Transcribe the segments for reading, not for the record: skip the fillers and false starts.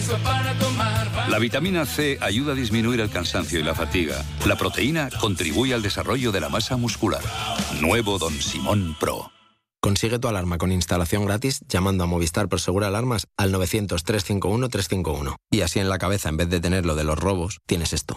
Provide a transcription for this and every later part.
La vitamina C ayuda a disminuir el cansancio y la fatiga. La proteína contribuye al desarrollo de la masa muscular. Nuevo Don Simón Pro. Consigue tu alarma con instalación gratis llamando a Movistar Prosegur Alarmas al 900-351-351. Y así en la cabeza, en vez de tener lo de los robos, tienes esto.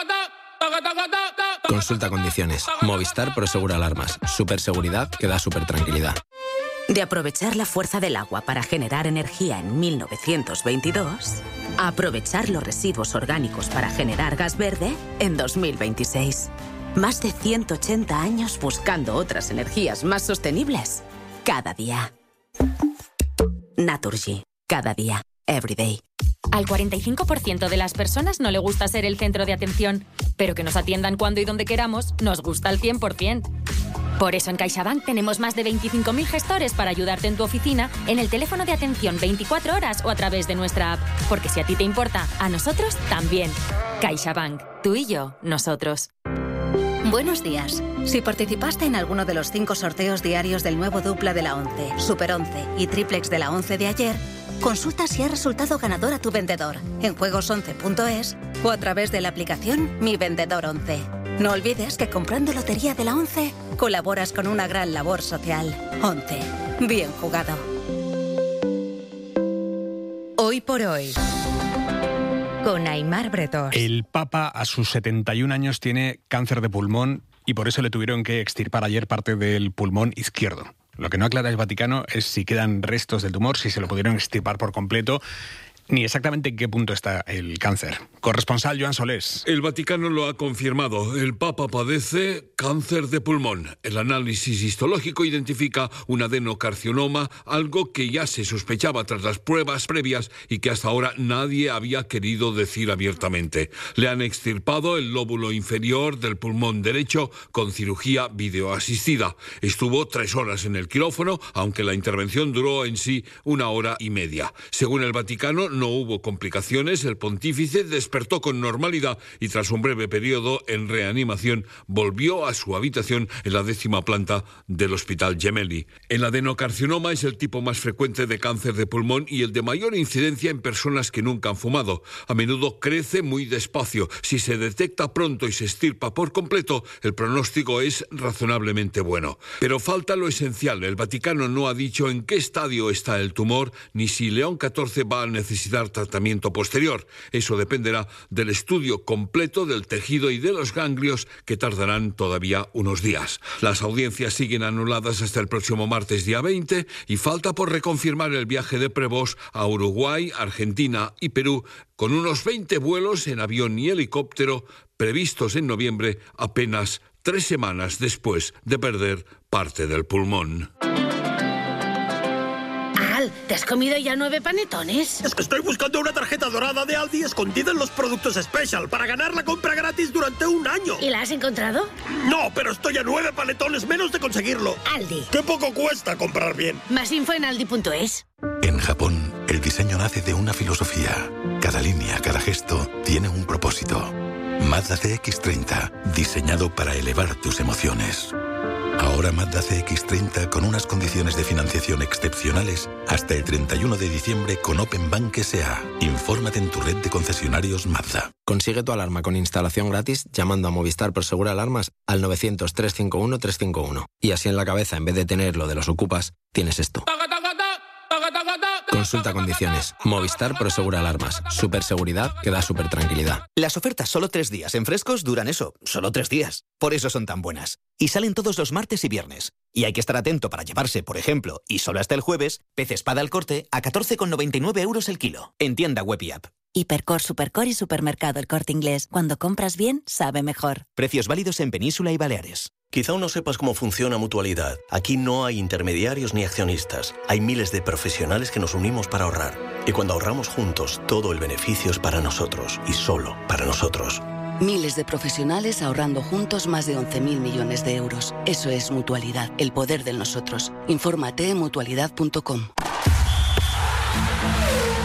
Consulta condiciones. Movistar Prosegur Alarmas. Superseguridad que da supertranquilidad. De aprovechar la fuerza del agua para generar energía en 1922, a aprovechar los residuos orgánicos para generar gas verde en 2026. Más de 180 años buscando otras energías más sostenibles. Cada día. Naturgy. Cada día. Every day. Al 45% de las personas no le gusta ser el centro de atención, pero que nos atiendan cuando y donde queramos nos gusta al 100%. Por eso en CaixaBank tenemos más de 25.000 gestores para ayudarte en tu oficina, en el teléfono de atención 24 horas o a través de nuestra app. Porque si a ti te importa, a nosotros también. CaixaBank. Tú y yo, nosotros. Buenos días. Si participaste en alguno de los 5 sorteos diarios del nuevo dupla de la 11, Super 11 y triplex de la 11 de ayer, consulta si ha resultado ganador a tu vendedor en juegos11.es o a través de la aplicación Mi Vendedor 11. No olvides que comprando Lotería de la 11 colaboras con una gran labor social. 11. Bien jugado. Hoy por hoy, con Aimar Bretós. El Papa a sus 71 años tiene cáncer de pulmón y por eso le tuvieron que extirpar ayer parte del pulmón izquierdo. Lo que no aclara el Vaticano es si quedan restos del tumor, si se lo pudieron extirpar por completo, ni exactamente en qué punto está el cáncer. Corresponsal Joan Solés. El Vaticano lo ha confirmado. El Papa padece cáncer de pulmón. El análisis histológico identifica un adenocarcinoma, algo que ya se sospechaba tras las pruebas previas y que hasta ahora nadie había querido decir abiertamente. Le han extirpado el lóbulo inferior del pulmón derecho con cirugía videoasistida. Estuvo 3 horas en el quirófano, aunque la intervención duró en sí 1 hora y media. Según el Vaticano, no hubo complicaciones, el pontífice despertó con normalidad y tras un breve periodo en reanimación volvió a su habitación en la 10ª planta del Hospital Gemelli. El adenocarcinoma es el tipo más frecuente de cáncer de pulmón y el de mayor incidencia en personas que nunca han fumado. A menudo crece muy despacio. Si se detecta pronto y se extirpa por completo, el pronóstico es razonablemente bueno. Pero falta lo esencial. El Vaticano no ha dicho en qué estadio está el tumor ni si León XIV va a necesitar tratamiento posterior. Eso dependerá del estudio completo del tejido y de los ganglios que tardarán todavía unos días. Las audiencias siguen anuladas hasta el próximo martes día 20 y falta por reconfirmar el viaje de Prevost a Uruguay, Argentina y Perú con unos 20 vuelos en avión y helicóptero previstos en noviembre, apenas 3 semanas después de perder parte del pulmón. ¿Te has comido ya 9 panetones? Es que estoy buscando una tarjeta dorada de Aldi escondida en los productos Special para ganar la compra gratis durante 1 año. ¿Y la has encontrado? No, pero estoy a 9 panetones menos de conseguirlo. Aldi. ¡Qué poco cuesta comprar bien! Más info en aldi.es. En Japón, el diseño nace de una filosofía. Cada línea, cada gesto tiene un propósito. Mazda CX-30, diseñado para elevar tus emociones. Ahora Mazda CX-30 con unas condiciones de financiación excepcionales hasta el 31 de diciembre con Open Bank S.A. Infórmate en tu red de concesionarios Mazda. Consigue tu alarma con instalación gratis llamando a Movistar Prosegur Alarmas al 900-351-351. Y así en la cabeza, en vez de tener lo de los ocupas, tienes esto. Consulta condiciones. Movistar Prosegur Alarmas. Superseguridad que da supertranquilidad. Las ofertas solo 3 días en Frescos duran eso, solo 3 días. Por eso son tan buenas. Y salen todos los martes y viernes. Y hay que estar atento para llevarse, por ejemplo, y solo hasta el jueves, pez espada al corte a 14,99 € el kilo. En tienda web y app. Hipercor, Supercor y Supermercado El Corte Inglés. Cuando compras bien, sabe mejor. Precios válidos en Península y Baleares. Quizá aún no sepas cómo funciona Mutualidad. Aquí no hay intermediarios ni accionistas. Hay miles de profesionales que nos unimos para ahorrar. Y cuando ahorramos juntos, todo el beneficio es para nosotros y solo para nosotros. Miles de profesionales ahorrando juntos más de 11.000 millones de euros. Eso es Mutualidad, el poder del nosotros. Infórmate en mutualidad.com.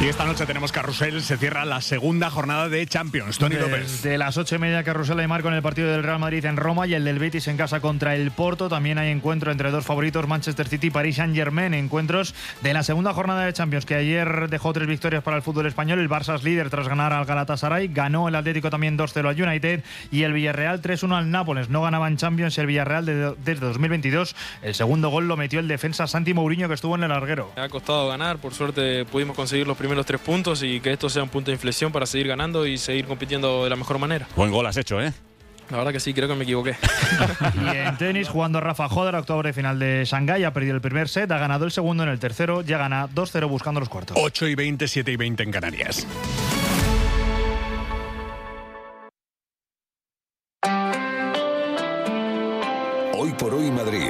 Y esta noche tenemos carrusel, se cierra la segunda jornada de Champions. Toni López. De las 8:30 carrusel hay marco en el partido del Real Madrid en Roma y el del Betis en casa contra el Porto. También hay encuentro entre dos favoritos, Manchester City y Paris Saint-Germain. Encuentros de la segunda jornada de Champions, que ayer dejó 3 victorias para el fútbol español. El Barça es líder tras ganar al Galatasaray. Ganó el Atlético también 2-0 al United y el Villarreal 3-1 al Nápoles. No ganaba en Champions el Villarreal desde 2022. El segundo gol lo metió el defensa Santi Mourinho, que estuvo en el larguero. Me ha costado ganar, por suerte pudimos conseguir los primeros 3 puntos y que esto sea un punto de inflexión para seguir ganando y seguir compitiendo de la mejor manera. Buen gol has hecho, ¿eh? La verdad que sí, creo que me equivoqué. Y en tenis, jugando Rafa Hodder, octavo de final de Shanghái, ha perdido el primer set, ha ganado el segundo en el tercero, ya gana 2-0 buscando los cuartos. 8:20, 7:20 en Canarias. Hoy por hoy Madrid.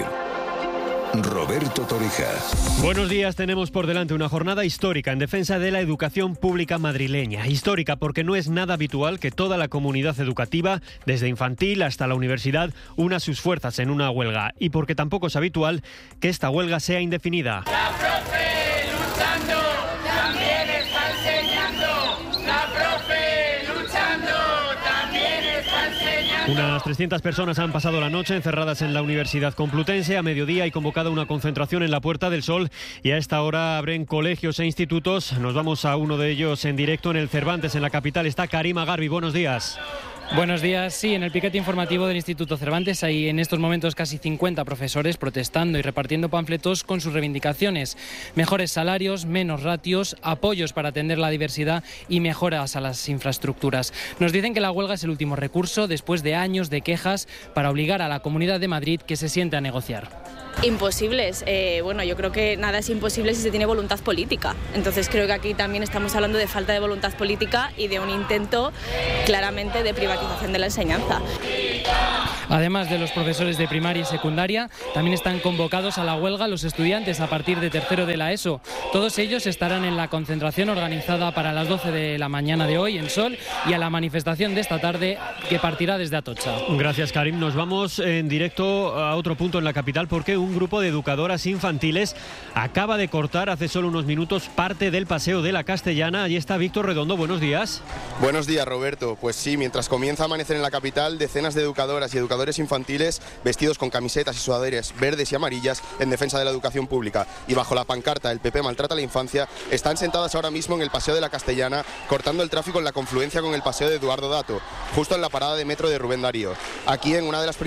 Roberto Torija. Buenos días, tenemos por delante una jornada histórica en defensa de la educación pública madrileña. Histórica porque no es nada habitual que toda la comunidad educativa, desde infantil hasta la universidad, una sus fuerzas en una huelga. Y porque tampoco es habitual que esta huelga sea indefinida. La profe luchando, también está enseñando. La profe luchando, también está enseñando. Unas 300 personas han pasado la noche encerradas en la Universidad Complutense. A mediodía hay convocada una concentración en la Puerta del Sol y a esta hora abren colegios e institutos. Nos vamos a uno de ellos en directo en el Cervantes, en la capital. Está Karim Agarbi. Buenos días. Buenos días. Sí, en el piquete informativo del Instituto Cervantes hay en estos momentos casi 50 profesores protestando y repartiendo panfletos con sus reivindicaciones. Mejores salarios, menos ratios, apoyos para atender la diversidad y mejoras a las infraestructuras. Nos dicen que la huelga es el último recurso después de años de quejas para obligar a la Comunidad de Madrid que se siente a negociar. Imposibles. Bueno, yo creo que nada es imposible si se tiene voluntad política. Entonces creo que aquí también estamos hablando de falta de voluntad política y de un intento claramente de privatización de la enseñanza. Además de los profesores de primaria y secundaria, también están convocados a la huelga los estudiantes a partir de tercero de la ESO. Todos ellos estarán en la concentración organizada para las 12 de la mañana de hoy en Sol y a la manifestación de esta tarde que partirá desde Atocha. Gracias, Karim. Nos vamos en directo a otro punto en la capital porque un grupo de educadoras infantiles acaba de cortar hace solo unos minutos parte del Paseo de la Castellana. Allí está Víctor Redondo. Buenos días. Buenos días, Roberto. Pues sí, mientras comienza a amanecer en la capital, decenas de educadoras y educadores infantiles vestidos con camisetas y sudaderas verdes y amarillas en defensa de la educación pública y bajo la pancarta "El PP maltrata a la infancia" están sentadas ahora mismo en el Paseo de la Castellana cortando el tráfico en la confluencia con el Paseo de Eduardo Dato, justo en la parada de metro de Rubén Darío. Aquí en una de las